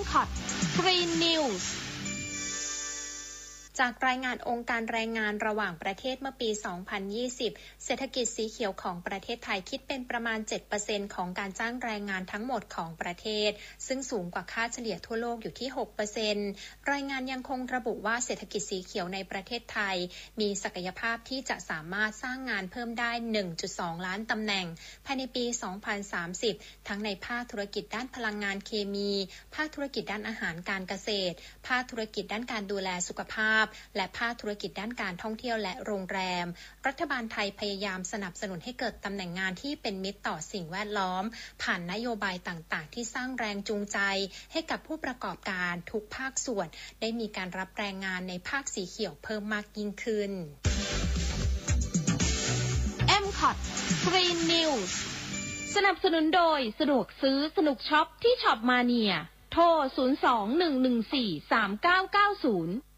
Mcott Green News จากรายงานองค์การแรงงานระหว่างประเทศเมื่อปี 2020 เศรษฐกิจสีเขียวของประเทศไทยคิดเป็นประมาณ 7% ของการจ้างแรงงานทั้งหมดของประเทศซึ่งสูงกว่าค่าเฉลี่ยทั่วโลกอยู่ที่ 6% รายงานยังคงระบุว่าเศรษฐกิจสีเขียวในประเทศไทยมีศักยภาพที่จะสามารถสร้างงานเพิ่มได้ 1.2 ล้านตำแหน่งภายในปี 2030 ทั้งในภาคธุรกิจด้านพลังงานเคมีภาคธุรกิจด้านอาหารการเกษตรภาคธุรกิจด้านการดูแลสุขภาพและภาคธุรกิจด้านการท่องเที่ยวและโรงแรมรัฐบาลไทยพยายามสนับสนุนให้เกิดตำแหน่งงานที่เป็นมิตรต่อสิ่งแวดล้อมผ่านนโยบายต่างๆที่สร้างแรงจูงใจให้กับผู้ประกอบการทุกภาคส่วนได้มีการรับแรงงานในภาคสีเขียวเพิ่มมากยิ่งขึ้น Mcott Green News สนับสนุนโดยสะดวกซื้อสนุกช็อปที่ช็อปมาเนียโทร 02-114-3990